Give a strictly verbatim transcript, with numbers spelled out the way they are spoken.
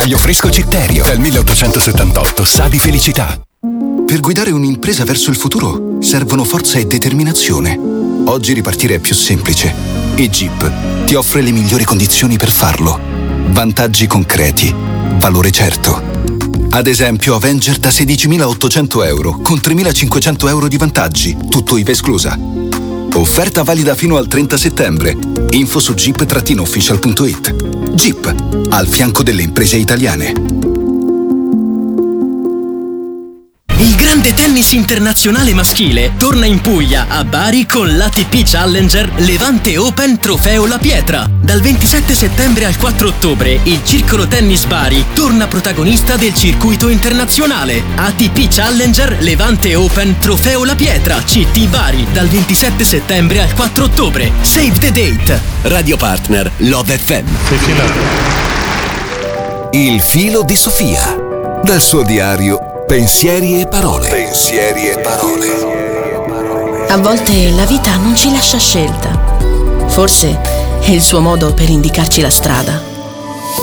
Olio fresco Citterio, dal milleottocentosettantotto, sa di felicità. Per guidare un'impresa verso il futuro servono forza e determinazione. Oggi ripartire è più semplice e Jeep ti offre le migliori condizioni per farlo. Vantaggi concreti, valore certo. Ad esempio Avenger da sedicimilaottocento euro con tremilacinquecento euro di vantaggi, tutto I V A esclusa. Offerta valida fino al trenta settembre. Info su jeep official punto it. Jeep, al fianco delle imprese italiane. Il grande tennis internazionale maschile torna in Puglia, a Bari, con l'A T P Challenger Levante Open Trofeo La Pietra. Dal ventisette settembre al quattro ottobre, il Circolo Tennis Bari torna protagonista del circuito internazionale. A T P Challenger Levante Open Trofeo La Pietra, C T Bari, dal ventisette settembre al quattro ottobre. Save the date. Radio partner Love F M. Il filo di Sofia. Dal suo diario Pensieri e parole. Pensieri e parole. A volte la vita non ci lascia scelta. Forse è il suo modo per indicarci la strada.